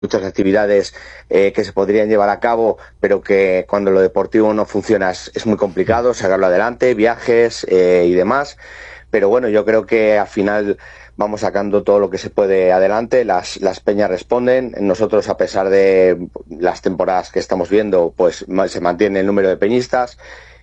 muchas actividades que se podrían llevar a cabo, pero que cuando lo deportivo no funciona es muy complicado sacarlo adelante, viajes y demás. Pero bueno, yo creo que al final vamos sacando todo lo que se puede adelante, las peñas responden, nosotros a pesar de las temporadas que estamos viendo, pues se mantiene el número de peñistas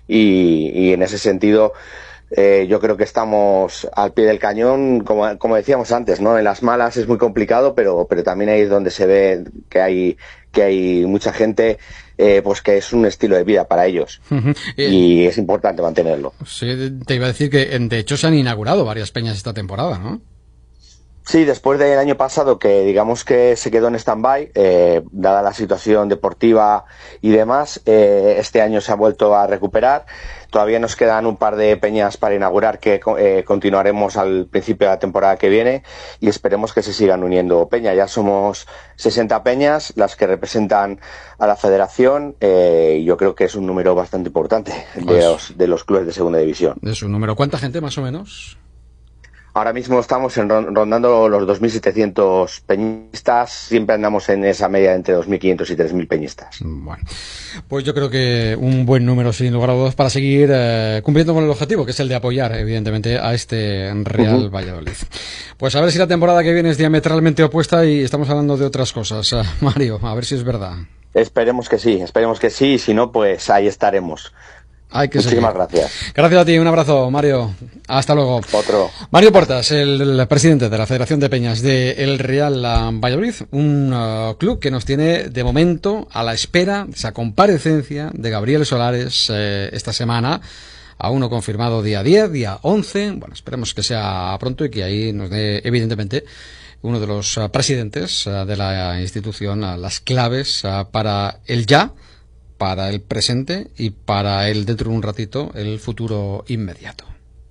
y en ese sentido yo creo que estamos al pie del cañón, como decíamos antes, ¿no? En las malas es muy complicado, pero también ahí es donde se ve que hay mucha gente pues que es un estilo de vida para ellos. Y es importante mantenerlo. Sí, te iba a decir que de hecho se han inaugurado varias peñas esta temporada, ¿no? Sí, después del año pasado que digamos que se quedó en stand-by, dada la situación deportiva y demás, este año se ha vuelto a recuperar. Todavía nos quedan un par de peñas para inaugurar que continuaremos al principio de la temporada que viene y esperemos que se sigan uniendo peñas. Ya somos 60 peñas las que representan a la federación y yo creo que es un número bastante importante de los clubes de segunda división. ¿Es un número? ¿Cuánta gente más o menos? Ahora mismo estamos rondando los 2.700 peñistas, siempre andamos en esa media entre 2.500 y 3.000 peñistas. Bueno, pues yo creo que un buen número, sin lugar a dudas, para seguir cumpliendo con el objetivo, que es el de apoyar, evidentemente, a este Real Valladolid. Pues a ver si la temporada que viene es diametralmente opuesta y estamos hablando de otras cosas. Mario, a ver si es verdad. Esperemos que sí, y si no, pues ahí estaremos. Muchísimas gracias. Gracias a ti, un abrazo, Mario. Hasta luego. Otro. Mario Portas, el presidente de la Federación de Peñas de El Real Valladolid, un club que nos tiene de momento a la espera de esa comparecencia de Gabriel Solares esta semana. Aún no confirmado día 10, día 11. Bueno, esperemos que sea pronto y que ahí nos dé, evidentemente, uno de los presidentes de la institución las claves para el ya, para el presente y para el dentro de un ratito, el futuro inmediato.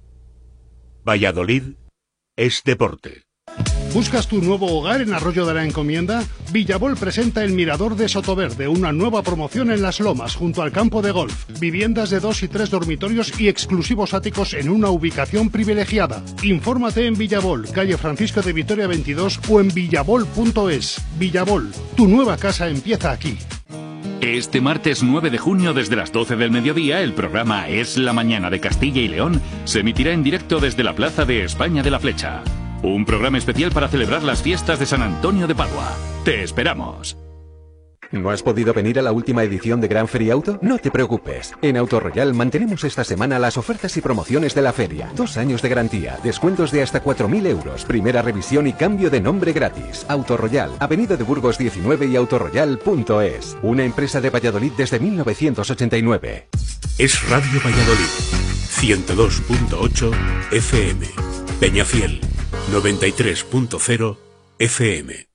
Valladolid es deporte. ¿Buscas tu nuevo hogar en Arroyo de la Encomienda? Villabol presenta el Mirador de Sotoverde, una nueva promoción en Las Lomas, junto al campo de golf. Viviendas de 2 y 3 dormitorios y exclusivos áticos en una ubicación privilegiada. Infórmate en Villabol, calle Francisco de Vitoria 22 o en villabol.es. Villabol, tu nueva casa empieza aquí. Este martes 9 de junio desde las 12 del mediodía el programa Es la Mañana de Castilla y León se emitirá en directo desde la Plaza de España de la Flecha. Un programa especial para celebrar las fiestas de San Antonio de Padua. ¡Te esperamos! ¿No has podido venir a la última edición de Gran Feria Auto? No te preocupes. En Autoroyal mantenemos esta semana las ofertas y promociones de la feria. 2 años de garantía, descuentos de hasta 4.000 euros, primera revisión y cambio de nombre gratis. Autoroyal, Avenida de Burgos 19 y autoroyal.es. Una empresa de Valladolid desde 1989. Es Radio Valladolid, 102.8 FM. Peñafiel, 93.0 FM.